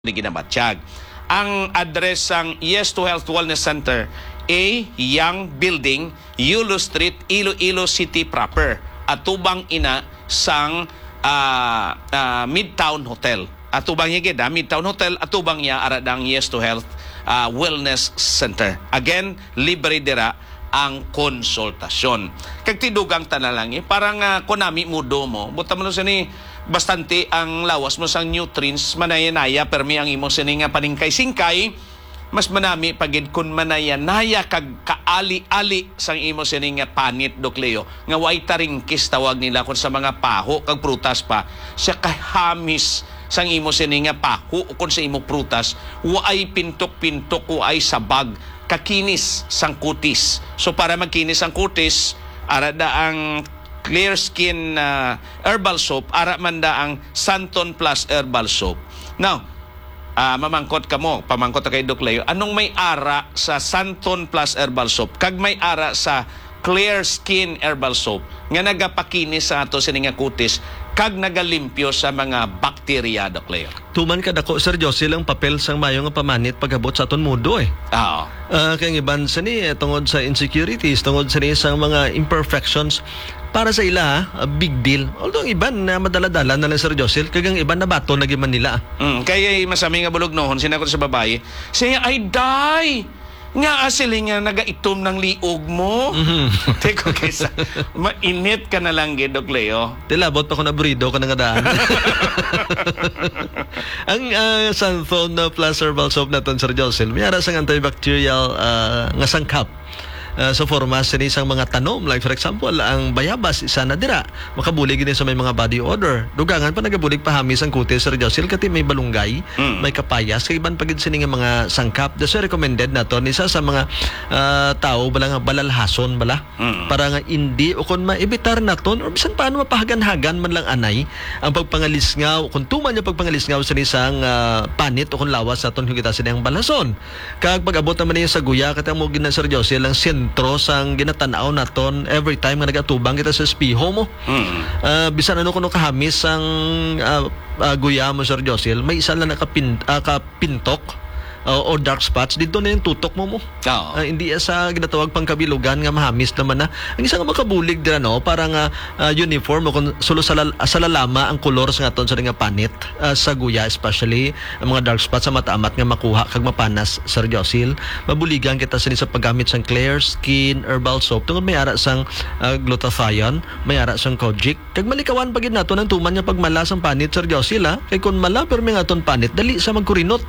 ni ginabatsyag. Ang address sang Yes to Health Wellness Center, A. Young Building, Yulo Street, Iloilo City proper. Atubang ina sang Midtown Hotel. Atubang higit Midtown Hotel, atubang niya aradang Yes to Health Wellness Center. Again, libre dira ang konsultasyon. Kag tidugang tanalang parang konami mudo mo. Buta mo sa ni bastante ang lawas mo sang nutrients manayanaya permi ang imong sini nga paningkay-singkay mas manami pagid kun manayanaya kag kaali-ali sang imong sini nga panit dokleo nga way taringkis tawag nila kun sa mga paho kag prutas pa siya kahamis sang imo sini nga paho kun sa imong prutas waay pintok-pintok waay sabag kakinis sang kutis. So para magkinis ang kutis arada ang Clear Skin Herbal Soap, ara man da ang Santon Plus Herbal Soap. Now, mamangkot ka mo, pamangkot kay Doc Leo, anong may ara sa Santon Plus Herbal Soap? Kag may ara sa Clear Skin Herbal Soap nga nagapakinis sa ato sininga kutis kag nagalimpyo sa mga bakterya, Doc Leo. Tuman ka dako, Sir Jose, lang papel sang mayo nga pamanit pagabot sa aton mundo eh. Oo. Kaya iban sa ni, tungod sa insecurities, tungod sa ni sang mga imperfections, para sa ila, big deal. Although ang iban na madala-dala na lang, Sir Jose, kagang iban na bato na giman nila. Kaya masami nga bulog nohon, sinakot sa babae, siya ay die! Nga asili nga nagaitom ng liog mo. Teko kaysa, mainit ka na lang, Doc Leo. Tilabot pa ko na burrito ka na nga daan. Ang Santon Plus Herbal Soap naton, Sir Josel, may ara sang antibacterial nga sangkap. Sa formas sa isang mga tanom, like for example ang bayabas isa na dira makabulig din sa may mga body odor dugangan pa nagabulig pahamis ang kutis, Sir Josel, kati may balunggay, may kapayas kay iban pagid sini nga mga sangkap. That's recommended naton isa sa mga tao bala nga balalhason bala para nga hindi o kun maibitar naton or bisan paano mapahagan-hagan man lang anay ang pagpangalisngaw kung tuman yung pagpangalisngaw sa isang panit o kun lawas sa aton kita sini ang balhason. Kag pag-abot naman niya sa guya kata mo gina, Sir Josel, ang sentro sang ginatanaw naton every time nga nagatubang kita sa espeho mo. Bisan ano kuno kahamis sang guya mo, Sir Josel, may isa lang nakapintok o dark spots dito na yung tutok mo. Hindi sa ginatawag pang kabilugan nga mahamis naman na ang isang makabulig dira no parang uniform o kung sulo sa lalama ang kolor sa aton sa nga panit sa guya, especially ang mga dark spots sa mataamat nga makuha kag mapanas, Sir Josel. Mabuligan kita sa paggamit sang Clear Skin Herbal Soap tungod may ara sang glutathione, may ara sang kojic kag malikawan pagid naton ang tuman nga pagmala sang panit, Sir Josel, kay kun mala pero may aton panit dali sa magkurinot.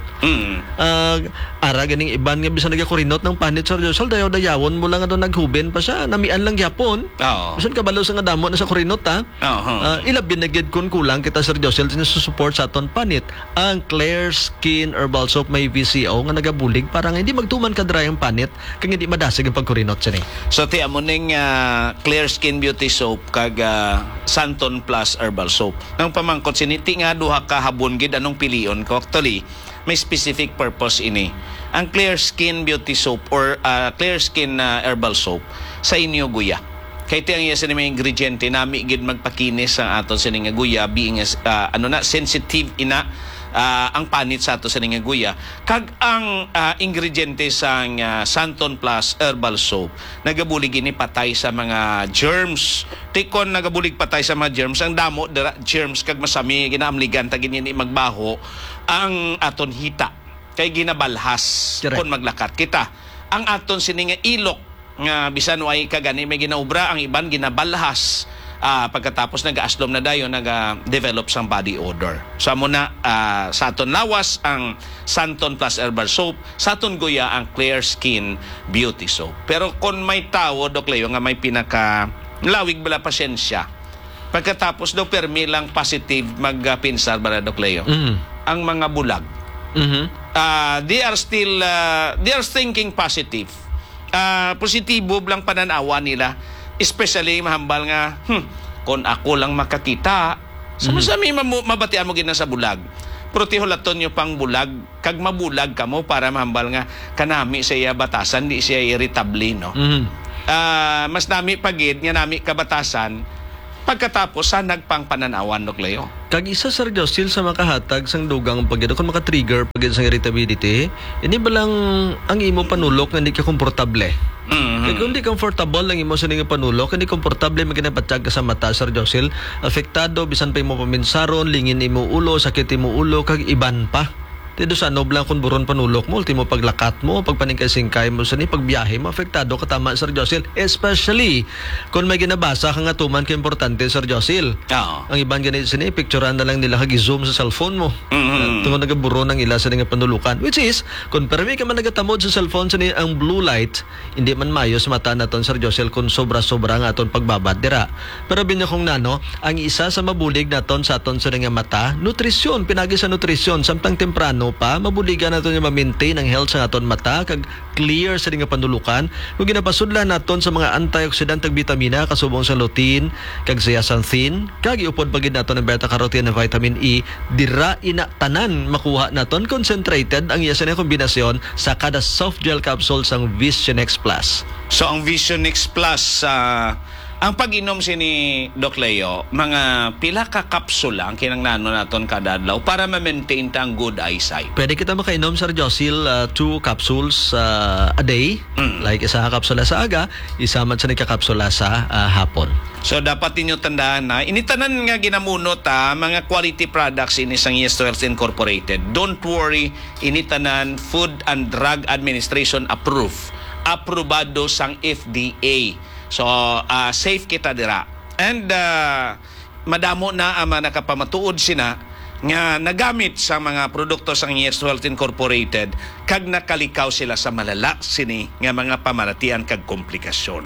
Ara ganing iban nga bisan nagakurinot ng panit, Sir Josel, dayaw-dayawon mo lang naghubin pa siya namian lang gyapon. Bisan kabalo sa nga damo na sa kurinot ilabin na gid kun kulang kita, Sir Josel, sa support sa aton panit. Ang Clear Skin Herbal Soap may VCO nga nagabulig para nga hindi magtuman ka dry ang panit kag hindi madasig ang pagkurinot sini. So ti amo ning Clear Skin Beauty Soap kag Santon Plus Herbal Soap. Nang pamangkot siniti nga duha ka habon gid anong pilion ko. Actually, may specific purpose ini. Ang Clear Skin Beauty Soap or Clear Skin Herbal Soap sa inyo guya. Kaya tiyang iya sa mga ingrediente nami gid magpakinis ang aton sa nga guya being sensitive ina ang panit sa ato sa nga guya. Kag ang ingrediente sa Santon Plus Herbal Soap nagabulig ini patay sa mga germs. Tikon nagabulig patay sa mga germs ang damo dira germs kag masami ginaamligan tagin ni magbaho ang aton hita kay ginabalhas kon maglakat kita ang aton sini nga ilok nga bisan way kagani may ginaubra ang iban ginabalhas pagkatapos nag-aaslom na dayon nag-develop sang body odor. So amo na sa aton lawas ang Santon Plus Herbal Soap, sa aton guya ang Clear Skin Beauty Soap. Pero kung may tao, Doc Leo, nga may pinaka lawig bala pasyensya pagkatapos daw permi lang positive magpinsar bala, Doc Leo, ang mga bulag. They are thinking positive. Positibo lang pananawa nila, especially mahambal nga kung ako lang makakita sama-sami mabatian mo gina sa bulag pero tihulaton nyo pang bulag kag mabulag ka mo para mahambal nga kanami siya batasan di siya irritable no. Mas nami pagid nga nami kabatasan Pagkatapos sa nagpang pananawan, Dok Leo. Kag isa, Sir Josil, sa makahatag sang dugang pagyan kung maka-trigger pagyan sang irritability, ini ba lang ang imo panulok nga hindi ka komportable? Kaya kung hindi comfortable lang imo sa nga panulok, hindi komportable maginapatsag ka sa mata, Sir Josil, apektado, bisan pa imo paminsaron, lingin imo ulo, sakit imo ulo, kag iban pa. Tido sa nob lang kung buron panulok mo, ultimo paglakat mo, pagpaningkay-singkay mo sa ni, pagbiyahe mo, apektado ka tama, Sir Josil. Especially kung may ginabasa kang atuman ka importante, Sir Josil. Oo. Ang iban ganito sa ni, picturean na lang nila kag-zoom sa cellphone mo. Tungkol nagaburo ng ila sa nga panulukan. Which is, kung permi ka man nagatamod sa cellphone sa ni, ang blue light, hindi man mayo sa mata naton, Sir Josil, kung sobra-sobra nga aton pagbabad dira. Pero binya kong nano, ang isa sa mabulig naton sa aton sa nga mata, nutrisyon, pinagi sa nutrisyon, samtang temprano pa, mabuligan naton nga ma-maintain ang health sa aton mata, kag clear sa nga panulukan. Kung ginapasudlan naton sa mga antioxidant kag vitamina, kasubong sa lutein, kag zeaxanthin, kag iupod pagid naton ang beta-carotene na vitamin E, dira ina tanan makuha naton concentrated ang iya sa nga kombinasyon sa kada soft gel capsule sang Vision X Plus. So ang Vision X Plus, ang pag-inom sini Doc Leo, mga pila ka kapsula ang kinangnanon naton kada adlaw para ma-maintain ta ang good eyesight. Pwede kita makainom, Sir Josil, 2 capsules a day. Like isa ka kapsula sa aga, isa man sa kapsula sa hapon. So dapat ninyo tandaan na initanan nga ginamunot mga quality products ini sang Yes Health Incorporated. Don't worry, initanan Food and Drug Administration aprobado sang FDA. So safe kita dira. And madamo na ang mga nakapamatuod sina nga nagamit sa mga produkto sang Yes Health Incorporated kag nakalikaw sila sa malala sini nga mga pamaratian kag komplikasyon.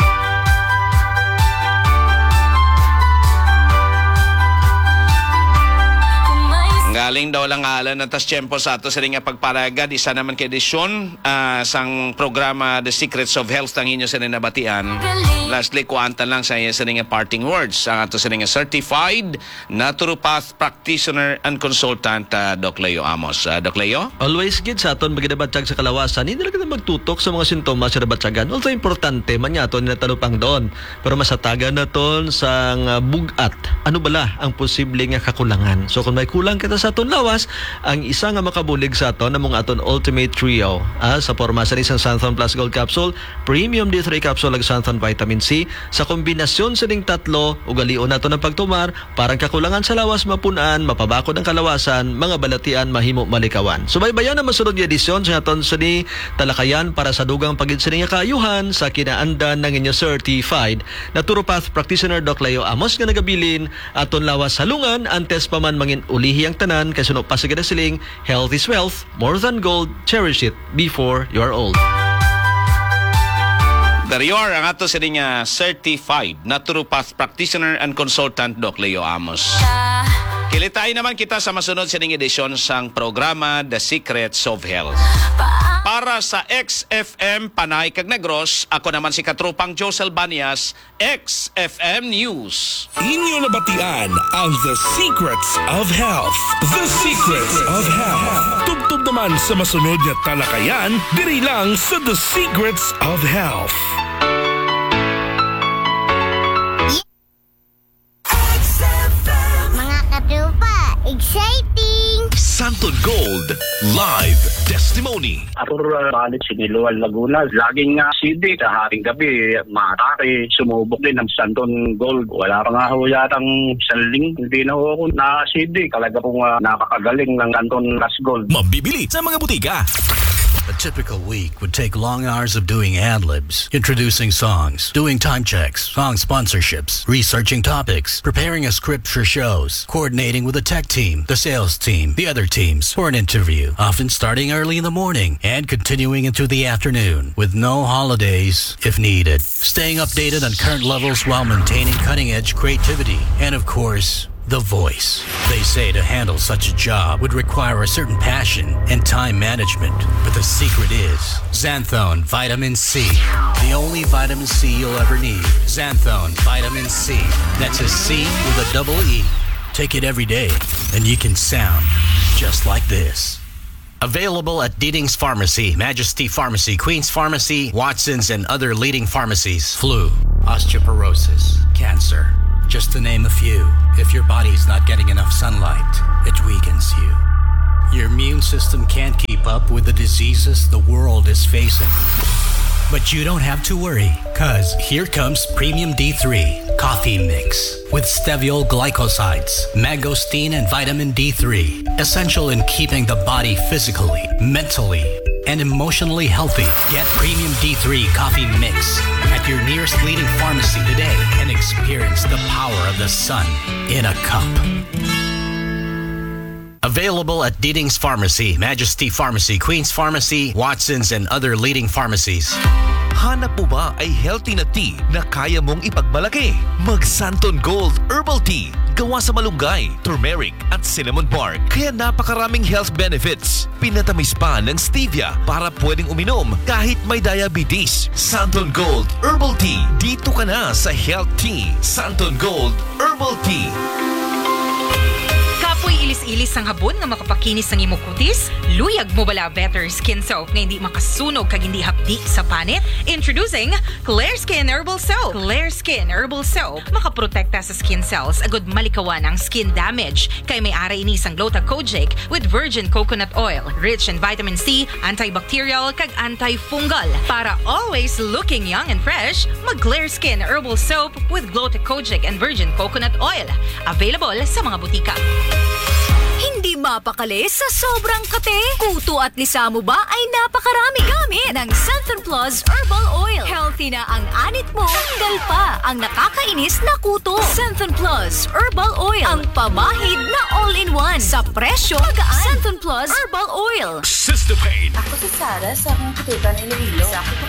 Galing daw lang ngalan at tas tiyempo sa ato sa rin nga pagparagad. Isa naman kay edisyon sang programa The Secrets of Health ang inyo sa rin nabatian. Lastly, kuantan lang sa rin nga parting words. Ang ato sa rin nga Certified Naturopath Practitioner and Consultant, Doc Leo Amos. Doc Leo? Always gid sa aton maginabatsag sa kalawasan, hindi na kita magtutok sa mga sintomas sa nabatsagan. Also importante man yaton na tanupang doon. Pero masatagan naton sang bugat. Ano bala ang posible nga kakulangan? So kung may kulang kita sa aton lawas, ang isa nga makabulig sa aton namong aton Ultimate Trio sa forma sa isang Xanthan Plus Gold Capsule, Premium D3 Capsule ag Xanthan Vitamin C, sa kombinasyon sa ding tatlo ugalion nato ng pagtumar, parang kakulangan sa lawas mapunan, mapabakod ang kalawasan, mga balatian mahimo malikawan. Subaybayan na masunod nga edisyon sa aton sa ni talakayan para sa dugang pagid sa nga kaayuhan sa kinaandan ng inyo Certified Naturopath Practitioner Doc Leo Amos nga nagabilin aton lawas halungan antes pa man mangin ulihi ang tanan kay suno pa sa siling health is wealth, more than gold, cherish it before you are old. Darior ang ato sa nga Certified Naturopath Practitioner and Consultant Doc Leo Amos. Kilitay naman kita sa masunod sa edisyon sang programa The Secrets of Health. Para sa XFM Panay kag Negros, ako naman si Katropang Josel Banias, XFM News. Inyo nabatian ang The Secrets of Health. The Secrets of Health. Tubtub naman sa masunod na talakayan, diri lang sa The Secrets of Health. Mga katropa, exciting! Santon Gold Live Testimony. Atur balik Siniluan, Laguna. Laging CD sa haring gabi, matake, sumubok din ng Santon Gold. Wala pa nga ho yatang saling, hindi na ho ako na CD. Talaga pong nakakagaling ng Santon Las Gold. Mabibili sa mga butika. A typical week would take long hours of doing ad-libs, introducing songs, doing time checks, song sponsorships, researching topics, preparing a script for shows, coordinating with the tech team, the sales team, the other teams for an interview, often starting early in the morning and continuing into the afternoon with no holidays if needed. Staying updated on current levels while maintaining cutting-edge creativity and, of course, the voice. They say to handle such a job would require a certain passion and time management. But the secret is Xanthone Vitamin C. The only vitamin C you'll ever need. Xanthone Vitamin C. That's a C with a double E. Take it every day and you can sound just like this. Available at Deeding's Pharmacy, Majesty Pharmacy, Queen's Pharmacy, Watson's, and other leading pharmacies. Flu, osteoporosis, cancer, just to name a few. If your body's not getting enough sunlight, it weakens you. Your immune system can't keep up with the diseases the world is facing. But you don't have to worry, cause here comes Premium D3 Coffee Mix with steviol glycosides, mangosteen, and vitamin D3. Essential in keeping the body physically, mentally, and emotionally healthy. Get Premium D3 Coffee Mix at your nearest leading pharmacy today and experience the power of the sun in a cup. Available at Diding's Pharmacy, Majesty Pharmacy, Queen's Pharmacy, Watson's, and other leading pharmacies. Hanap mo ba ay healthy na tea na kaya mong ipagmalaki? Mag Santon Gold Herbal Tea. Gawa sa malunggay, turmeric at cinnamon bark. Kaya napakaraming health benefits. Pinatamis pa ng stevia para pwedeng uminom kahit may diabetes. Santon Gold Herbal Tea. Dito ka na sa Health Tea. Santon Gold Herbal Tea. Kapoy ilis-ilis ang habon nga makapakinis ng imong kutis? Luyag mo bala better skin soap na hindi makasunog kag hindi hapdi sa panit? Introducing Clear Skin Herbal Soap. Clear Skin Herbal Soap makaprotekta sa skin cells agud malikawan ang skin damage kay may ara ini sang Gluta-Kojic with virgin coconut oil, rich in vitamin C, antibacterial kag antifungal. Para always looking young and fresh, mag Clear Skin Herbal Soap with Gluta-Kojic and virgin coconut oil. Available sa mga butika. Hindi mapakali sa sobrang kate? Kuto at lisa mo ba ay napakarami gamit ng Centrum Plus Herbal Oil. Healthy na ang anit mo, tanggal pa ang nakakainis na kuto. Centrum Plus Herbal Oil, ang pamahid na all-in-one sa presyo magaan. Centrum Plus Herbal Oil. Sister Pain. Ako si Sarah sa akong kututan Iloilo.